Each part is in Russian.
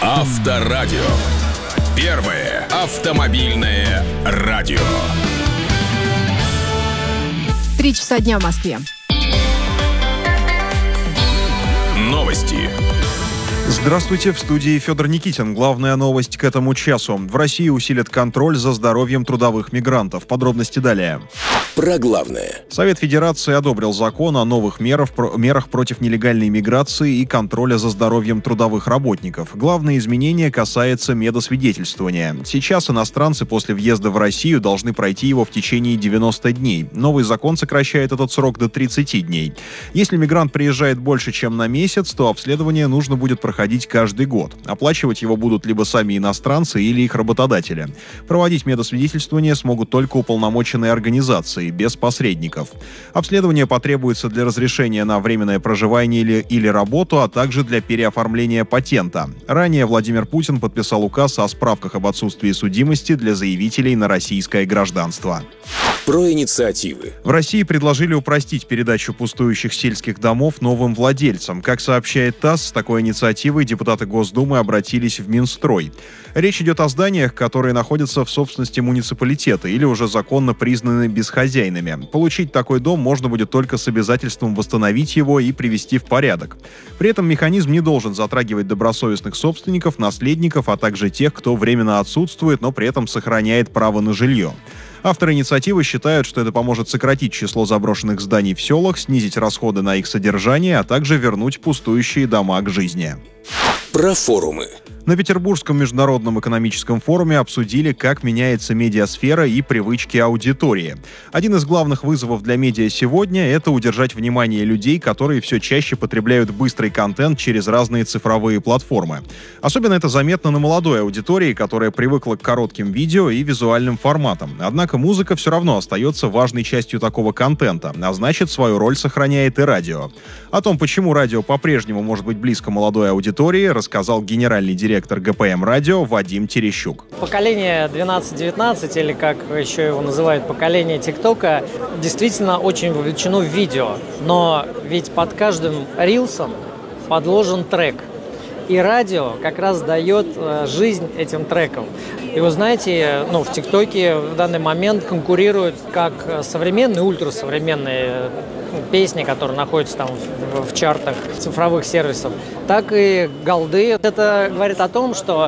Авторадио. Первое автомобильное радио. 3 часа дня в Москве. Новости. Здравствуйте, в студии Федор Никитин. Главная новость к этому часу. В России усилят контроль за здоровьем трудовых мигрантов. Подробности далее. Про главное. Совет Федерации одобрил закон о новых мерах против нелегальной миграции и контроля за здоровьем трудовых работников. Главное изменение касается медосвидетельствования. Сейчас иностранцы после въезда в Россию должны пройти его в течение 90 дней. Новый закон сокращает этот срок до 30 дней. Если мигрант приезжает больше, чем на месяц, то обследование нужно будет проходить каждый год. Оплачивать его будут либо сами иностранцы или их работодатели. Проводить медосвидетельствование смогут только уполномоченные организации, без посредников. Обследование потребуется для разрешения на временное проживание или работу, а также для переоформления патента. Ранее Владимир Путин подписал указ о справках об отсутствии судимости для заявителей на российское гражданство. Про инициативы. В России предложили упростить передачу пустующих сельских домов новым владельцам. Как сообщает ТАСС, с такой инициативой депутаты Госдумы обратились в Минстрой. Речь идет о зданиях, которые находятся в собственности муниципалитета или уже законно признаны безхозяйными. Получить такой дом можно будет только с обязательством восстановить его и привести в порядок. При этом механизм не должен затрагивать добросовестных собственников, наследников, а также тех, кто временно отсутствует, но при этом сохраняет право на жилье. Авторы инициативы считают, что это поможет сократить число заброшенных зданий в селах, снизить расходы на их содержание, а также вернуть пустующие дома к жизни. Про форумы. На Петербургском международном экономическом форуме обсудили, как меняется медиасфера и привычки аудитории. Один из главных вызовов для медиа сегодня – это удержать внимание людей, которые все чаще потребляют быстрый контент через разные цифровые платформы. Особенно это заметно на молодой аудитории, которая привыкла к коротким видео и визуальным форматам. Однако музыка все равно остается важной частью такого контента, а значит, свою роль сохраняет и радио. О том, почему радио по-прежнему может быть близко молодой аудитории, рассказал генеральный директор ГПМ Радио Вадим Терещук. Поколение 12-19, или как еще его называют, поколение ТикТока, действительно очень вовлечено в видео. Но ведь под каждым рилсом подложен трек. И радио как раз дает жизнь этим трекам. И вы знаете, в ТикТоке в данный момент конкурируют как современные, ультрасовременные песни, которые находятся там в чартах цифровых сервисов, так и голды. Это говорит о том, что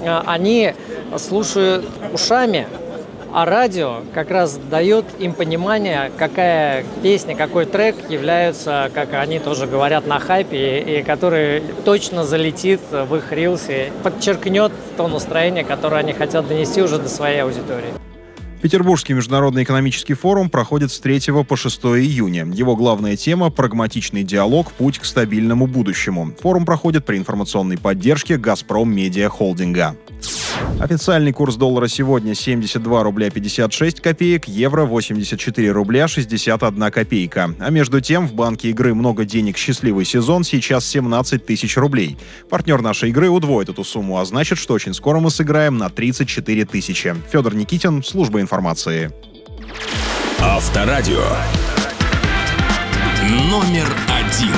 они слушают ушами, а радио как раз дает им понимание, какая песня, какой трек являются, как они тоже говорят, на хайпе, и который точно залетит в их рилсы, подчеркнет то настроение, которое они хотят донести уже до своей аудитории. Петербургский международный экономический форум проходит с 3 по 6 июня. Его главная тема – прагматичный диалог, путь к стабильному будущему. Форум проходит при информационной поддержке «Газпром Медиа Холдинга». Официальный курс доллара сегодня 72 рубля 56 копеек, евро 84 рубля 61 копейка. А между тем в банке игры «Много денег. Счастливый сезон» сейчас 17 тысяч рублей. Партнер нашей игры удвоит эту сумму, а значит, что очень скоро мы сыграем на 34 тысячи. Федор Никитин, служба информации. Авторадио. Номер 1.